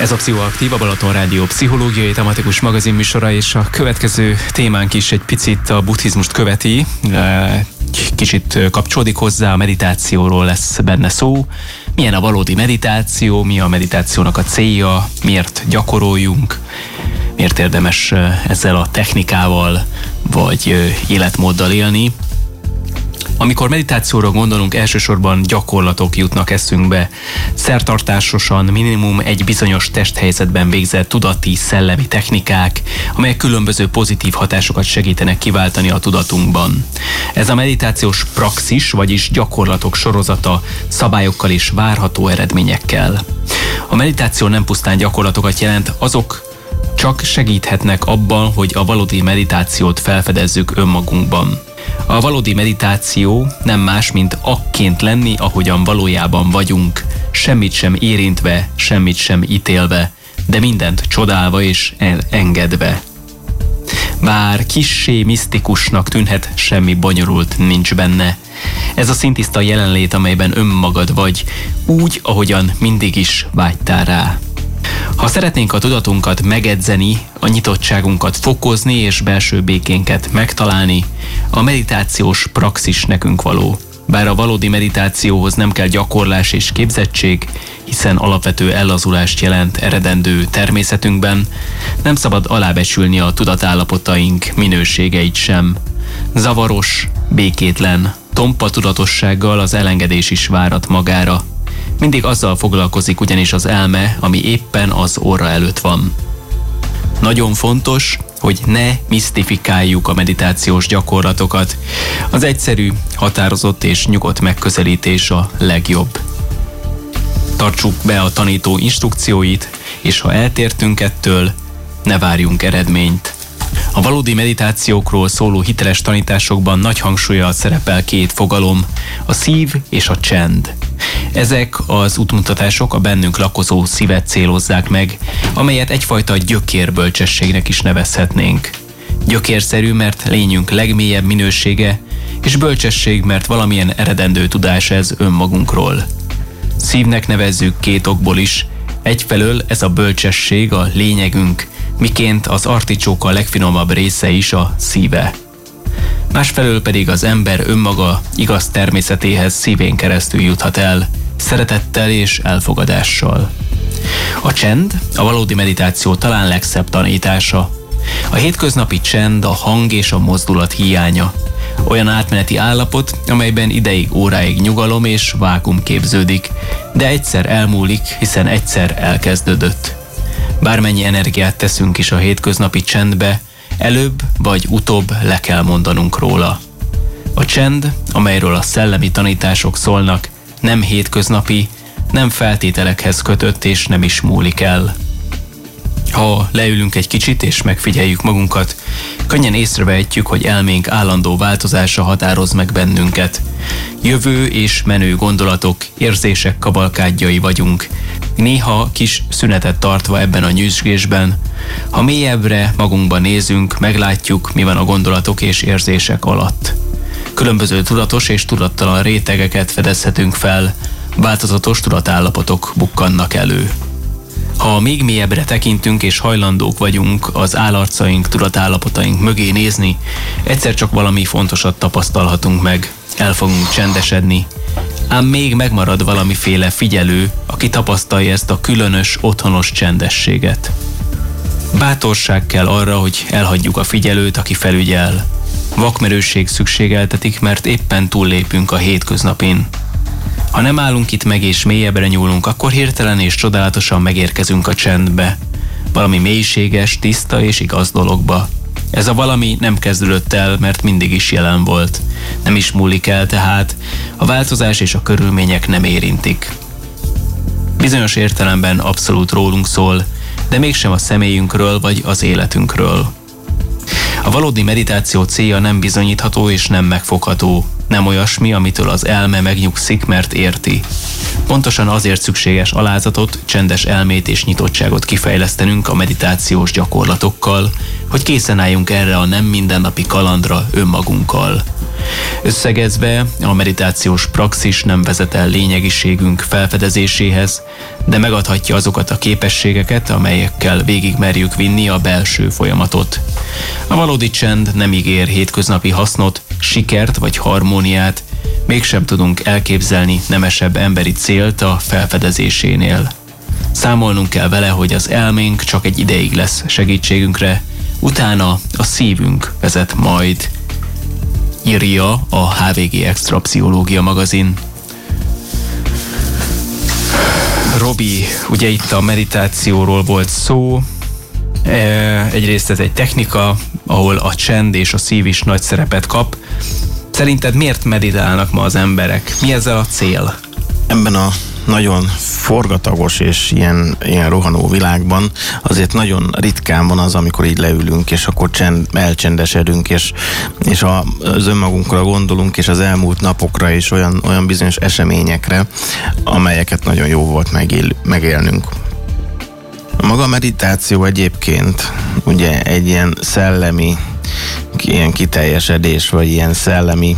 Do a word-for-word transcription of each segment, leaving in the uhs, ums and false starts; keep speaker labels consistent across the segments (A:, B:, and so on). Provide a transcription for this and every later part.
A: Ez a Pszichoaktív, a Balaton Rádió pszichológiai tematikus magazinműsora, és a következő témánk is egy picit a buddhizmust követi. Kicsit kapcsolódik hozzá, a meditációról lesz benne szó. Milyen a valódi meditáció, mi a meditációnak a célja, miért gyakoroljunk, miért érdemes ezzel a technikával vagy életmóddal élni. Amikor meditációra gondolunk, elsősorban gyakorlatok jutnak eszünkbe, szertartásosan minimum egy bizonyos testhelyzetben végzett tudati, szellemi technikák, amelyek különböző pozitív hatásokat segítenek kiváltani a tudatunkban. Ez a meditációs praxis, vagyis gyakorlatok sorozata szabályokkal és várható eredményekkel. A meditáció nem pusztán gyakorlatokat jelent, azok csak segíthetnek abban, hogy a valódi meditációt felfedezzük önmagunkban. A valódi meditáció nem más, mint akként lenni, ahogyan valójában vagyunk, semmit sem érintve, semmit sem ítélve, de mindent csodálva és engedve. Bár kissé misztikusnak tűnhet, semmi bonyolult nincs benne. Ez a szintiszta jelenlét, amelyben önmagad vagy, úgy, ahogyan mindig is vágytál rá. Ha szeretnénk a tudatunkat megedzeni, a nyitottságunkat fokozni és belső békénket megtalálni, a meditációs praxis nekünk való. Bár a valódi meditációhoz nem kell gyakorlás és képzettség, hiszen alapvető ellazulást jelent eredendő természetünkben, nem szabad alábecsülni a tudatállapotaink minőségeit sem. Zavaros, békétlen, tompa tudatossággal az elengedés is várat magára. Mindig azzal foglalkozik ugyanis az elme, ami éppen az orra előtt van. Nagyon fontos, hogy ne misztifikáljuk a meditációs gyakorlatokat. Az egyszerű, határozott és nyugodt megközelítés a legjobb. Tartsuk be a tanító instrukcióit, és ha eltértünk ettől, ne várjunk eredményt. A valódi meditációkról szóló hiteles tanításokban nagy hangsúllyal szerepel két fogalom, a szív és a csend. Ezek az útmutatások a bennünk lakozó szívet célozzák meg, amelyet egyfajta gyökérbölcsességnek is nevezhetnénk. Gyökérszerű, mert lényünk legmélyebb minősége, és bölcsesség, mert valamilyen eredendő tudás ez önmagunkról. Szívnek nevezzük két okból is, egyfelől ez a bölcsesség a lényegünk, miként az articsóka legfinomabb része is a szíve. Másfelől pedig az ember önmaga igaz természetéhez szívén keresztül juthat el, szeretettel és elfogadással. A csend a valódi meditáció talán legszebb tanítása. A hétköznapi csend a hang és a mozdulat hiánya. Olyan átmeneti állapot, amelyben ideig, óráig nyugalom és vákum képződik, de egyszer elmúlik, hiszen egyszer elkezdődött. Bármennyi energiát teszünk is a hétköznapi csendbe, előbb vagy utóbb le kell mondanunk róla. A csend, amelyről a szellemi tanítások szólnak, nem hétköznapi, nem feltételekhez kötött és nem is múlik el. Ha leülünk egy kicsit és megfigyeljük magunkat, könnyen észrevehetjük, hogy elménk állandó változása határoz meg bennünket. Jövő és menő gondolatok, érzések kavalkádjai vagyunk, néha kis szünetet tartva ebben a nyüzsgésben. Ha mélyebbre magunkba nézünk, meglátjuk, mi van a gondolatok és érzések alatt. Különböző tudatos és tudattalan rétegeket fedezhetünk fel, változatos tudatállapotok bukkannak elő. Ha még mélyebbre tekintünk és hajlandók vagyunk az állarcaink, tudatállapotaink mögé nézni, egyszer csak valami fontosat tapasztalhatunk meg, el fogunk csendesedni, ám még megmarad valamiféle figyelő, aki tapasztalja ezt a különös, otthonos csendességet. Bátorság kell arra, hogy elhagyjuk a figyelőt, aki felügyel. Vakmerősség szükségeltetik, mert éppen túllépünk a hétköznapin. Ha nem állunk itt meg és mélyebbre nyúlunk, akkor hirtelen és csodálatosan megérkezünk a csendbe. Valami mélységes, tiszta és igaz dologba. Ez a valami nem kezdődött el, mert mindig is jelen volt. Nem is múlik el, tehát a változás és a körülmények nem érintik. Bizonyos értelemben abszolút rólunk szól, de mégsem a személyünkről vagy az életünkről. A valódi meditáció célja nem bizonyítható és nem megfogható. Nem olyasmi, amitől az elme megnyugszik, mert érti. Pontosan azért szükséges alázatot, csendes elmét és nyitottságot kifejlesztenünk a meditációs gyakorlatokkal, hogy készen álljunk erre a nem mindennapi kalandra önmagunkkal. Összegezve, a meditációs praxis nem vezet el lényegiségünk felfedezéséhez, de megadhatja azokat a képességeket, amelyekkel végigmerjük vinni a belső folyamatot. A valódi csend nem ígér hétköznapi hasznot, sikert vagy harmóniát, mégsem tudunk elképzelni nemesebb emberi célt a felfedezésénél. Számolnunk kell vele, hogy az elménk csak egy ideig lesz segítségünkre, utána a szívünk vezet majd, írja a há vé gé Extra Pszichológia magazin. Robi, ugye itt a meditációról volt szó. Egyrészt ez egy technika, ahol a csend és a szív is nagy szerepet kap. Szerinted miért meditálnak ma az emberek? Mi ezzel a cél?
B: Ebben a nagyon forgatagos és ilyen, ilyen rohanó világban azért nagyon ritkán van az, amikor így leülünk, és akkor csend, elcsendesedünk, és, és a, az önmagunkra gondolunk, és az elmúlt napokra, és olyan, olyan bizonyos eseményekre, amelyeket nagyon jó volt megél, megélnünk. Maga a meditáció egyébként ugye egy ilyen szellemi ilyen kiteljesedés, vagy ilyen szellemi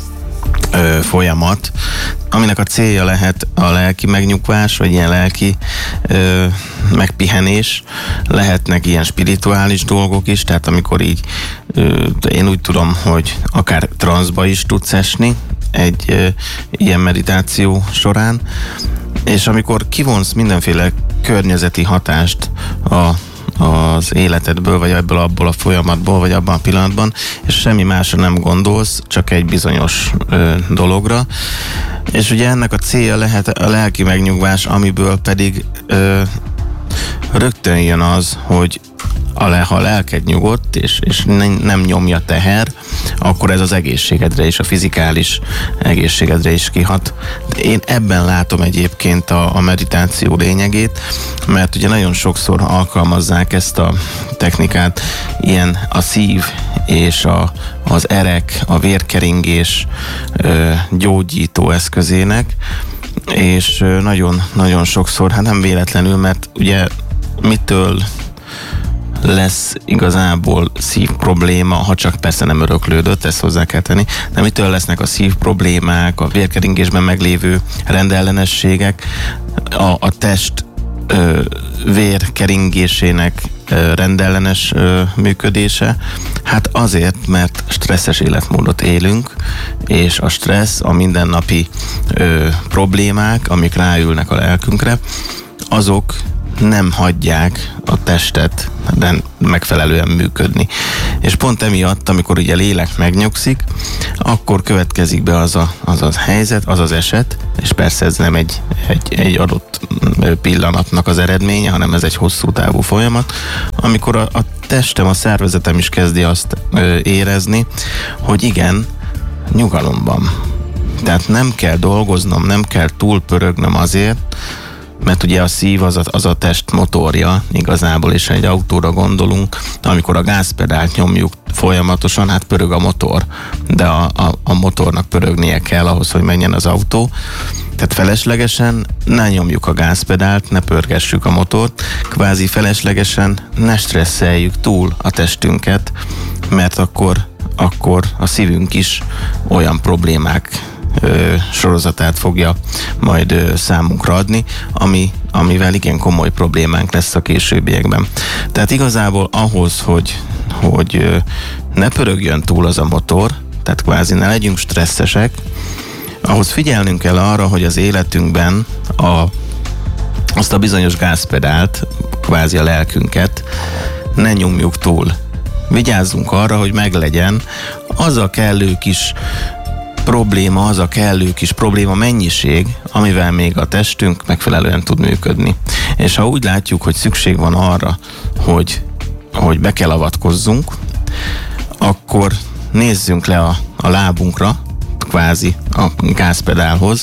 B: ö, folyamat, aminek a célja lehet a lelki megnyugvás, vagy ilyen lelki ö, megpihenés, lehetnek ilyen spirituális dolgok is, tehát amikor így ö, én úgy tudom, hogy akár transzba is tudsz esni egy ö, ilyen meditáció során, és amikor kivonsz mindenféle környezeti hatást a az életedből, vagy ebből abból a folyamatból, vagy abban a pillanatban, és semmi másra nem gondolsz, csak egy bizonyos ö, dologra. És ugye ennek a célja lehet a lelki megnyugvás, amiből pedig ö, rögtön jön az, hogy a le, ha a lelked nyugodt, és, és nem, nem nyomja teher, akkor ez az egészségedre és a fizikális egészségedre is kihat. Én ebben látom egyébként a, a meditáció lényegét, mert ugye nagyon sokszor alkalmazzák ezt a technikát, ilyen a szív és a, az erek, a vérkeringés ö, gyógyító eszközének, és nagyon, nagyon sokszor, hát nem véletlenül, mert ugye mitől lesz igazából szív probléma, ha csak persze nem öröklődött, ezt hozzá kell tenni, de mitől lesznek a szív problémák, a vérkeringésben meglévő rendellenességek, a, a test ö, vérkeringésének ö, rendellenes ö, működése? Hát azért, mert stresszes életmódot élünk, és a stressz, a mindennapi ö, problémák, amik ráülnek a lelkünkre, azok nem hagyják a testet de megfelelően működni. És pont emiatt, amikor ugye lélek megnyugszik, akkor következik be az a, az a helyzet, az az eset, és persze ez nem egy, egy, egy adott pillanatnak az eredménye, hanem ez egy hosszú távú folyamat, amikor a, a testem, a szervezetem is kezdi azt ö, érezni, hogy igen, nyugalomban. Tehát nem kell dolgoznom, nem kell túlpörögnöm azért, mert ugye a szív az a, az a test motorja igazából, és egy autóra gondolunk, amikor a gázpedált nyomjuk folyamatosan, hát pörög a motor, de a, a, a motornak pörögnie kell ahhoz, hogy menjen az autó. Tehát feleslegesen ne nyomjuk a gázpedált, ne pörgessük a motort, kvázi feleslegesen ne stresszeljük túl a testünket, mert akkor, akkor a szívünk is olyan problémák Ö, sorozatát fogja majd ö, számunkra adni, ami, amivel igen komoly problémánk lesz a későbbiekben. Tehát igazából ahhoz, hogy, hogy ö, ne pörögjön túl az a motor, tehát kvázi ne legyünk stresszesek, ahhoz figyelnünk kell arra, hogy az életünkben a, azt a bizonyos gázpedált, kvázi a lelkünket ne nyomjuk túl. Vigyázzunk arra, hogy meglegyen az a kellő kis probléma, az a kellő kis probléma mennyiség, amivel még a testünk megfelelően tud működni. És ha úgy látjuk, hogy szükség van arra, hogy, hogy be kell avatkozzunk, akkor nézzünk le a, a lábunkra, kvázi a gázpedálhoz,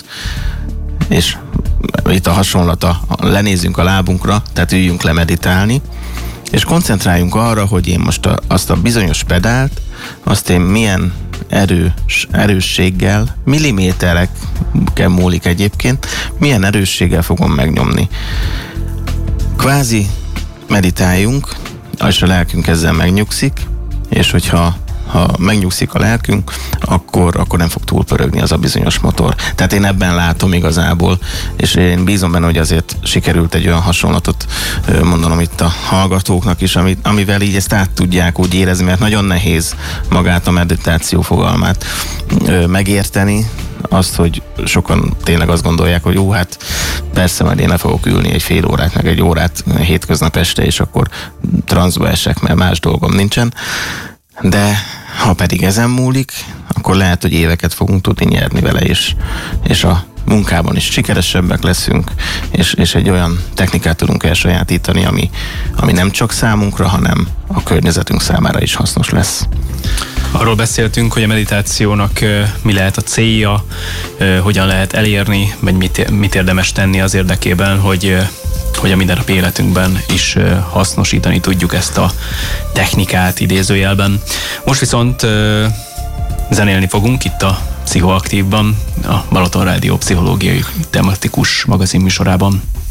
B: és itt a hasonlata, lenézzünk a lábunkra, tehát üljünk le meditálni, és koncentráljunk arra, hogy én most a, azt a bizonyos pedált, azt én milyen erős, erősséggel, millimétereken múlik egyébként, milyen erősséggel fogom megnyomni. Kvázi meditáljunk, és a lelkünk ezzel megnyugszik, és hogyha ha megnyugszik a lelkünk, akkor, akkor nem fog túlpörögni az a bizonyos motor. Tehát én ebben látom igazából, és én bízom benne, hogy azért sikerült egy olyan hasonlatot mondanom itt a hallgatóknak is, amivel így ezt át tudják úgy érezni, mert nagyon nehéz magát a meditáció fogalmát megérteni, azt, hogy sokan tényleg azt gondolják, hogy jó, hát persze majd én le fogok ülni egy fél órát, meg egy órát hétköznap este, és akkor transzba esek, mert más dolgom nincsen. De ha pedig ezen múlik, akkor lehet, hogy éveket fogunk tudni nyerni vele, és, és a munkában is sikeresebbek leszünk, és, és egy olyan technikát tudunk elsajátítani, ami, ami nem csak számunkra, hanem a környezetünk számára is hasznos lesz.
A: Arról beszéltünk, hogy a meditációnak mi lehet a célja, hogyan lehet elérni, vagy mit, mit érdemes tenni az érdekében, hogy, hogy a mindennapi életünkben is hasznosítani tudjuk ezt a technikát idézőjelben. Most viszont zenélni fogunk itt a Pszichoaktívban, a Balaton Rádió pszichológiai tematikus magazinműsorában.